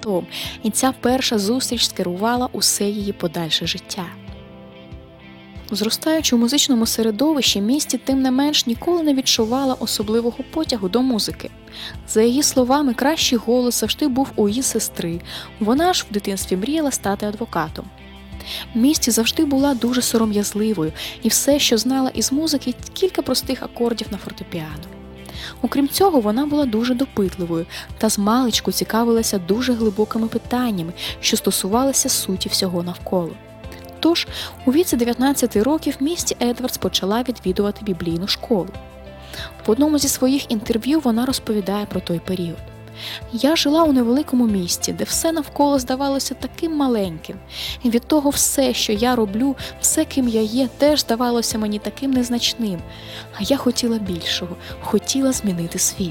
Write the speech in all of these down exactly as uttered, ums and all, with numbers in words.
Христом, і ця перша зустріч скерувала усе її подальше життя. Зростаючи у музичному середовищі, Місті тим не менш ніколи не відчувала особливого потягу до музики. За її словами, кращий голос завжди був у її сестри, вона ж в дитинстві мріяла стати адвокатом. Місті завжди була дуже сором'язливою і все, що знала із музики, кілька простих акордів на фортепіано. Окрім цього, вона була дуже допитливою та змалечку цікавилася дуже глибокими питаннями, що стосувалися суті всього навколо. Тож, у віці дев'ятнадцяти років Місті Едвардс почала відвідувати біблійну школу. В одному зі своїх інтерв'ю вона розповідає про той період. «Я жила у невеликому місті, де все навколо здавалося таким маленьким. І від того все, що я роблю, все, ким я є, теж здавалося мені таким незначним. А я хотіла більшого, хотіла змінити світ».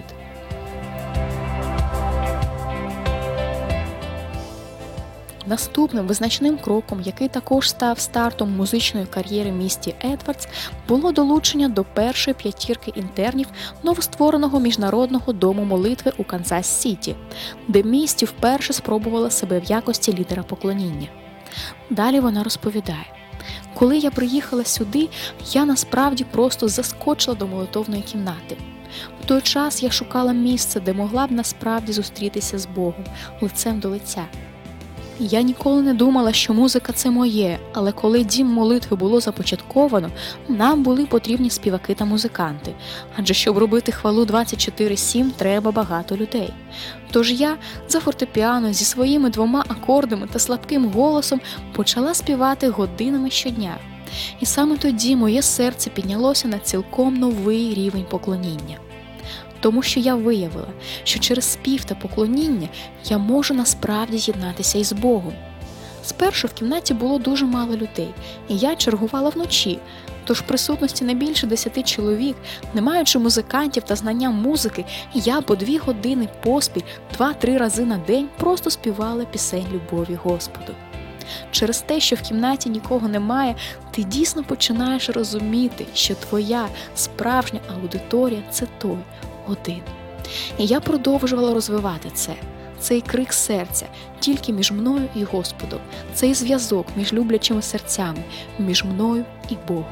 Наступним визначним кроком, який також став стартом музичної кар'єри Місті Едвардс, було долучення до першої п'ятірки інтернів новоствореного міжнародного дому молитви у Канзас-Сіті, де Місті вперше спробувала себе в якості лідера поклоніння. Далі вона розповідає: «Коли я приїхала сюди, я насправді просто заскочила до молитовної кімнати. В той час я шукала місце, де могла б насправді зустрітися з Богом, лицем до лиця. Я ніколи не думала, що музика – це моє, але коли дім молитви було започатковано, нам були потрібні співаки та музиканти, адже щоб робити хвалу двадцять чотири сім, треба багато людей. Тож я за фортепіано зі своїми двома акордами та слабким голосом почала співати годинами щодня. І саме тоді моє серце піднялося на цілком новий рівень поклоніння. Тому що я виявила, що через спів та поклоніння я можу насправді з'єднатися із Богом. Спершу в кімнаті було дуже мало людей, і я чергувала вночі, тож в присутності не більше десяти чоловік, не маючи музикантів та знання музики, я по дві години поспіль, два-три рази на день просто співала пісень любові Господу. Через те, що в кімнаті нікого немає, ти дійсно починаєш розуміти, що твоя справжня аудиторія – це той, один. І я продовжувала розвивати це. Цей крик серця тільки між мною і Господом. Цей зв'язок між люблячими серцями, між мною і Богом.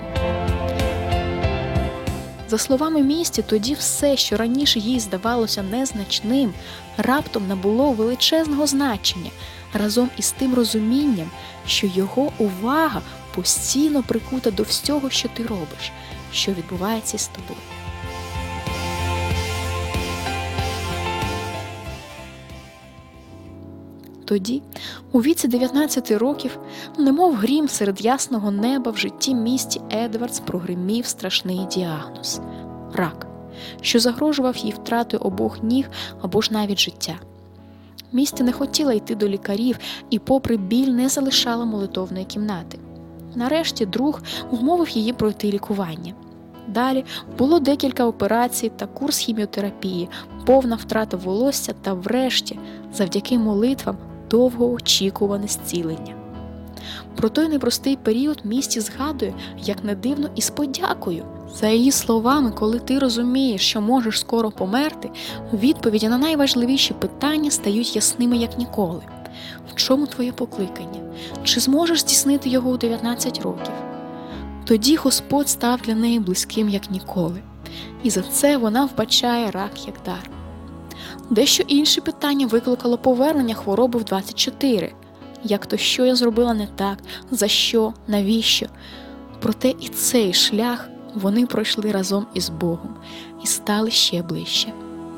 За словами Місті, тоді все, що раніше їй здавалося незначним, раптом набуло величезного значення, разом із тим розумінням, що його увага постійно прикута до всього, що ти робиш, що відбувається з тобою. Тоді, у віці дев'ятнадцяти років, немов грім серед ясного неба, в житті Місті Едвардс прогримів страшний діагноз – рак, що загрожував їй втратою обох ніг або ж навіть життя. Місті не хотіла йти до лікарів і попри біль не залишала молитовної кімнати. Нарешті друг вмовив її пройти лікування. Далі було декілька операцій та курс хіміотерапії, повна втрата волосся та врешті, завдяки молитвам, довгоочікуване зцілення. Про той непростий період Місті згадує, як не дивно, із подякою. За її словами, коли ти розумієш, що можеш скоро померти, відповіді на найважливіші питання стають ясними, як ніколи. В чому твоє покликання? Чи зможеш здійснити його у дев'ятнадцять років? Тоді Господь став для неї близьким, як ніколи. І за це вона вбачає рак як дар. Дещо інші питання викликало повернення хвороби в двадцять чотири. Як то, що я зробила не так, за що, навіщо? Проте і цей шлях вони пройшли разом із Богом і стали ще ближче.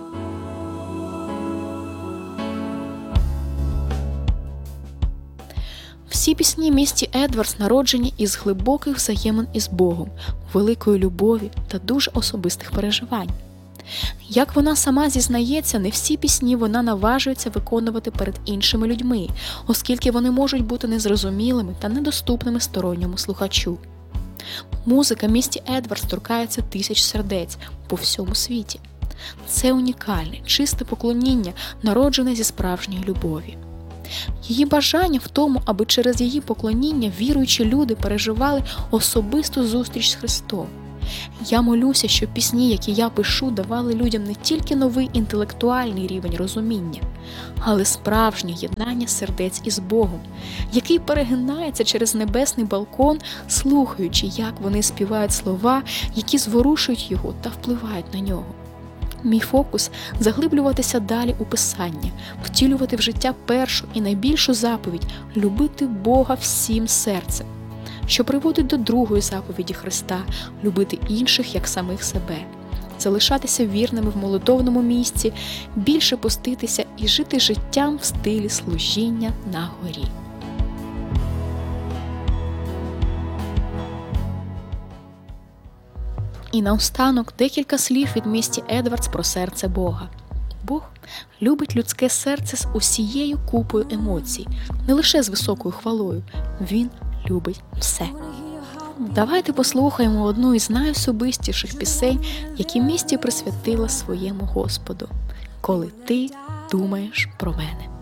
Всі пісні Місті Едвардс народжені із глибоких взаємин із Богом, великої любові та дуже особистих переживань. Як вона сама зізнається, не всі пісні вона наважується виконувати перед іншими людьми, оскільки вони можуть бути незрозумілими та недоступними сторонньому слухачу. Музика Місті Едвардс торкається тисяч сердець по всьому світі. Це унікальне, чисте поклоніння, народжене зі справжньої любові. Її бажання в тому, аби через її поклоніння віруючі люди переживали особисту зустріч з Христом. Я молюся, щоб пісні, які я пишу, давали людям не тільки новий інтелектуальний рівень розуміння, але справжнє єднання сердець із Богом, який перегинається через небесний балкон, слухаючи, як вони співають слова, які зворушують його та впливають на нього. Мій фокус – заглиблюватися далі у Писання, втілювати в життя першу і найбільшу заповідь – любити Бога всім серцем, що приводить до другої заповіді Христа – любити інших, як самих себе, залишатися вірними в молитовному місці, більше поститися і жити життям в стилі служіння на горі. І наостанок декілька слів від Місті Едвардс про серце Бога. Бог любить людське серце з усією купою емоцій, не лише з високою хвалою. Він любить все. Давайте послухаємо одну із найособистіших пісень, які Місті присвятила своєму Господу. «Коли ти думаєш про мене».